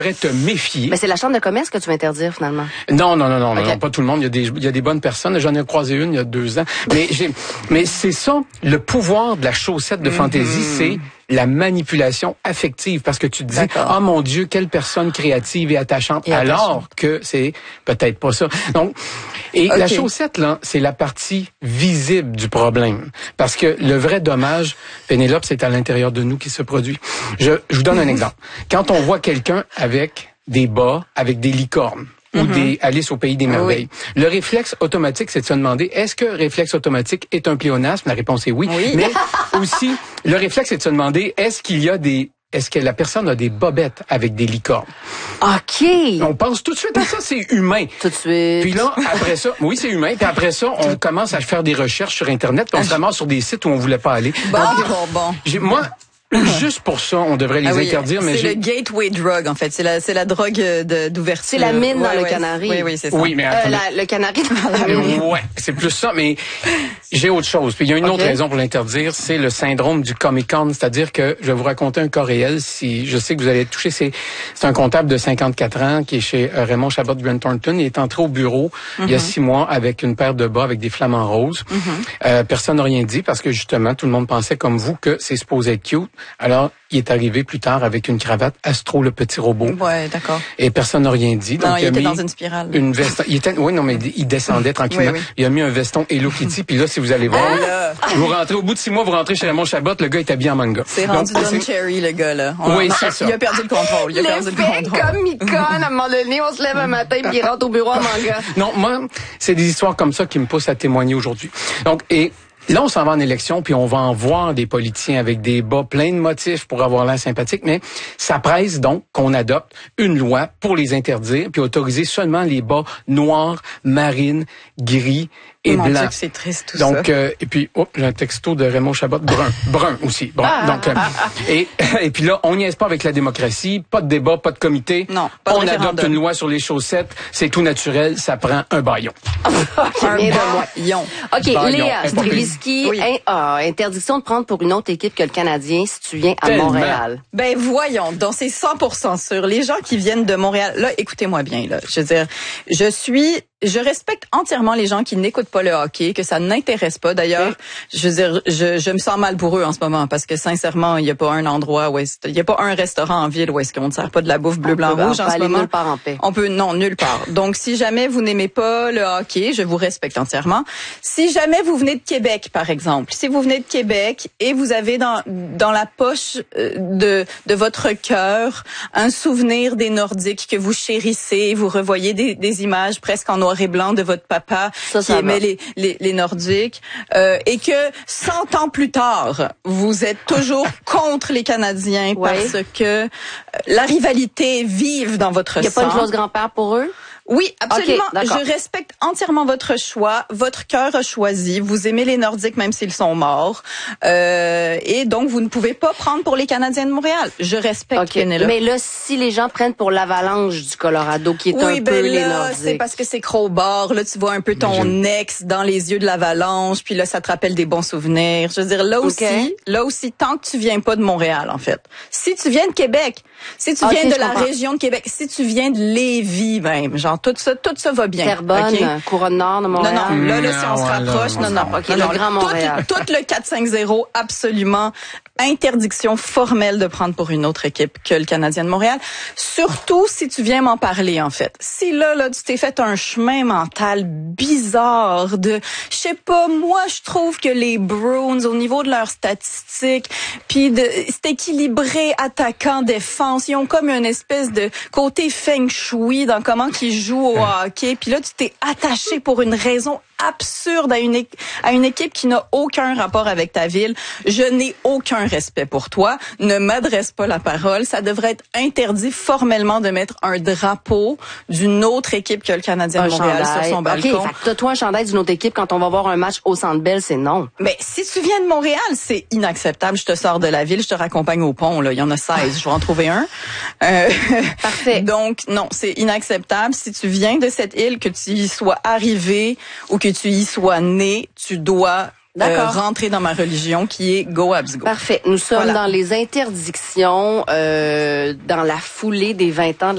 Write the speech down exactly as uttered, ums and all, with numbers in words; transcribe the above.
devrais te méfier. Mais c'est la chambre de commerce que tu veux interdire, finalement. Non, non, non, non, okay. non, pas tout le monde. Il y a des, il y a des bonnes personnes. J'en ai croisé une il y a deux ans. Mais j'ai, mais c'est ça, le pouvoir de la chaussette de mm-hmm. fantaisie, c'est la manipulation affective. Parce que tu te dis, ah, oh, mon Dieu, quelle personne créative et attachante. Et alors attachante. Que c'est peut-être pas ça. Donc, et okay. la chaussette, là, c'est la partie visible du problème. Parce que le vrai dommage, Pénélope, c'est à l'intérieur de nous qui se produit. Je, je vous donne un exemple. Quand on voit quelqu'un avec des bas, avec des licornes, ou mm-hmm. des Alice au pays des merveilles. Oui. Le réflexe automatique, c'est de se demander, est-ce que réflexe automatique est un pléonasme? La réponse est oui. oui. Mais aussi, le réflexe, c'est de se demander, est-ce qu'il y a des... Est-ce que la personne a des bobettes avec des licornes? OK. On pense tout de suite à ça, c'est humain. Tout de suite. Puis là, après ça, oui, c'est humain. Puis après ça, on commence à faire des recherches sur Internet, puis on se ramasse sur des sites où on voulait pas aller. Bon, Donc, bon, bon. J'ai, moi... Juste pour ça, on devrait les ah oui, interdire. Mais c'est j'ai... le gateway drug, en fait. C'est la, c'est la drogue de, d'ouverture. C'est la mine ouais, dans ouais, le canari. Oui, oui, c'est ça. Oui, mais euh, la, le canari dans la mine. Ouais, c'est plus ça. Mais j'ai autre chose. Puis il y a une okay. autre raison pour l'interdire, c'est le syndrome du Comic-Con. C'est-à-dire que je vais vous raconter un cas réel. Si je sais que vous allez être touché, c'est c'est un comptable de cinquante-quatre ans qui est chez euh, Raymond Chabot de Grant Thornton. Il est entré au bureau mm-hmm. il y a six mois avec une paire de bas avec des flamants roses. Mm-hmm. Euh, personne n'a rien dit parce que justement tout le monde pensait comme vous que c'est supposé être cute. Alors il est arrivé plus tard avec une cravate Astro le petit robot. Ouais, d'accord. Et personne n'a rien dit. Donc non, il, il était a mis dans une spirale. Une veste. Il était, oui, non, mais il descendait tranquillement. Oui, oui. Il a mis un veston Hello Kitty. Puis là, si vous allez voir, ah, vous rentrez au bout de six mois, vous rentrez chez Raymond Chabot, le gars est habillé en manga. C'est rendu Don Cherry, le gars là. On, oui, on, c'est ça. Il a perdu le contrôle. Il a perdu le contrôle. Comme Icon, à un moment donné, on se lève un matin puis il rentre au bureau en manga. Non, moi, c'est des histoires comme ça qui me poussent à témoigner aujourd'hui. Donc, et là, on s'en va en élection, puis on va en voir des politiciens avec des bas plein de motifs pour avoir l'air sympathique, mais ça presse donc qu'on adopte une loi pour les interdire, puis autoriser seulement les bas noirs, marines, gris et Mon blancs. Dieu, que c'est triste tout donc, ça. Euh, et puis, oh, j'ai un texto de Raymond Chabot, brun, brun aussi. Bon, ah, donc, euh, ah, ah. et et puis là, on n'y est pas avec la démocratie, pas de débat, pas de comité. Non, pas de on référendum. adopte une loi sur les chaussettes, c'est tout naturel, ça prend un baillon. Okay, un baillon. OK, baillon. Léa Streliski, oui. in, ah, interdiction de prendre pour une autre équipe que le Canadien si tu viens à Tellement. Montréal. Ben voyons, donc c'est cent pour cent sûr. Les gens qui viennent de Montréal, là, écoutez-moi bien, là. Je veux dire, je suis... Je respecte entièrement les gens qui n'écoutent pas le hockey, que ça n'intéresse pas. D'ailleurs, oui. je veux dire, je, je me sens mal pour eux en ce moment parce que sincèrement, il n'y a pas un endroit où est-ce, il n'y a pas un restaurant en ville où est-ce qu'on ne sert pas de la bouffe bleu, blanc, rouge en ce moment. Nulle part en paix. On peut, non, nulle part. Donc, si jamais vous n'aimez pas le hockey, je vous respecte entièrement. Si jamais vous venez de Québec, par exemple, si vous venez de Québec et vous avez dans dans la poche de de votre cœur un souvenir des Nordiques que vous chérissez, vous revoyez des, des images presque en noir et blanc de votre papa ça, qui ça aimait les, les, les Nordiques, euh, et que cent ans plus tard, vous êtes toujours contre les Canadiens ouais. parce que la rivalité vive dans votre sang. Il n'y a pas une clause grand-père pour eux? Oui, absolument. Okay, je respecte entièrement votre choix. Votre cœur a choisi. Vous aimez les Nordiques même s'ils sont morts. Euh, et donc, vous ne pouvez pas prendre pour les Canadiens de Montréal. Je respecte okay. Pénélope. Mais là, si les gens prennent pour l'Avalanche du Colorado, qui est oui, un ben peu là, les Nordiques. c'est parce que c'est crowbar. Là, tu vois un peu ton je... ex dans les yeux de l'Avalanche. Puis là, ça te rappelle des bons souvenirs. Je veux dire, là aussi, okay. là aussi, tant que tu viens pas de Montréal, en fait. Si tu viens de Québec, si tu okay, viens de la comprends. région de Québec, si tu viens de Lévis même, genre tout ça, tout ça va bien. Terrebonne, okay. Couronne-Nord de Montréal. Non, non, là, là, si on se rapproche, non, non. OK, le Grand Montréal. Tout, tout le quatre cinq zéro, absolument. Interdiction formelle de prendre pour une autre équipe que le Canadien de Montréal. Surtout si tu viens m'en parler, en fait. Si là, là, tu t'es fait un chemin mental bizarre de, je sais pas, moi, je trouve que les Bruins, au niveau de leurs statistiques, puis de, c'est équilibré attaquant-défense. Ils ont comme une espèce de côté feng shui dans comment ils jouent au hockey. Puis là, tu t'es attaché pour une raison absurde à une, à une équipe qui n'a aucun rapport avec ta ville. Je n'ai aucun respect pour toi. Ne m'adresse pas la parole. Ça devrait être interdit formellement de mettre un drapeau d'une autre équipe que le Canadien un de Montréal chandail. sur son balcon. OK, fait que toi, un chandail d'une autre équipe quand on va voir un match au Centre Bell, c'est non. Mais si tu viens de Montréal, c'est inacceptable. Je te sors de la ville, je te raccompagne au pont. Là. Il y en a seize. Je vais en trouver un. Euh, Parfait. Donc, non, c'est inacceptable. Si tu viens de cette île, que tu y sois arrivé ou que tu y sois né, tu dois euh, rentrer dans ma religion qui est Go Habs Go. Parfait. Nous sommes voilà. dans les interdictions euh, dans la foulée des vingt ans de